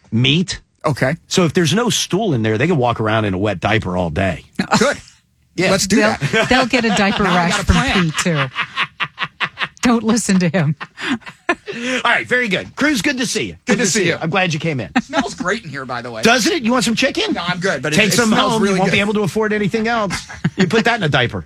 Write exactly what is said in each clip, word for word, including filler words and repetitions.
meat. Okay. So if there's no stool in there, they can walk around in a wet diaper all day. Good. Yeah. Let's do they'll, that. They'll get a diaper Now we rash got a from plan. Pete, too. Don't listen to him. All right, very good. Cruz, good to see you. Good, to see you. I'm glad you came in. It smells great in here, by the way. Doesn't it? You want some chicken? No, I'm good. But Take it, it some smells home. really You won't good. be able to afford anything else. You put that in a diaper.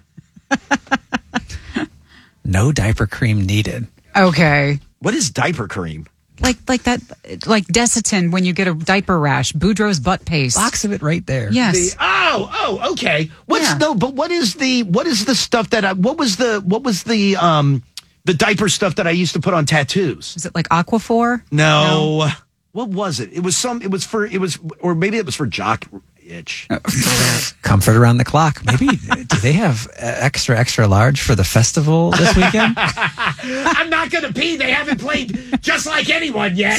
No diaper cream needed. Okay. What is diaper cream? Like like that, like Desitin when you get a diaper rash. Boudreaux's butt paste. Box of it right there. Yes. The, oh, oh, okay. What's Yeah. no? But what is the what is the stuff that I, what was the what was the um the diaper stuff that I used to put on tattoos? Is it like Aquaphor? No. What was it? It was some. It was for. It was, or maybe it was for jock itch. Comfort around the clock. Maybe, do they have uh, extra, extra large for the festival this weekend? I'm not going to pee. They haven't played Just Like Anyone yet.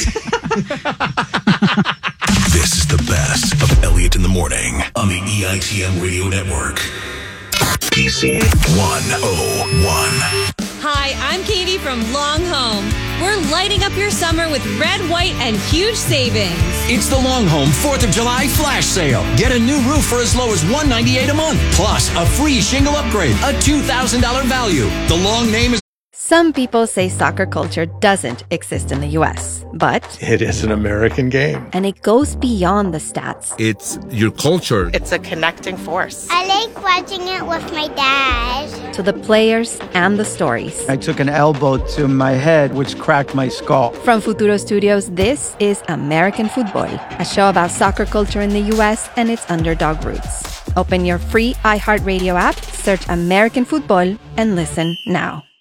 This is the best of Elliot in the Morning on the E I T M Radio Network. P C one oh one. Hi, I'm Katie from Long Home. We're lighting up your summer with red, white, and huge savings. It's the Long Home fourth of July flash sale. Get a new roof for as low as one hundred ninety-eight dollars a month, plus a free shingle upgrade, a two thousand dollars value. The long name is... Some people say soccer culture doesn't exist in the U S, but it is an American game. And it goes beyond the stats. It's your culture. It's a connecting force. I like watching it with my dad. To the players and the stories. I took an elbow to my head, which cracked my skull. From Futuro Studios, this is American Football, a show about soccer culture in the U S and its underdog roots. Open your free iHeartRadio app, search American Football, and listen now.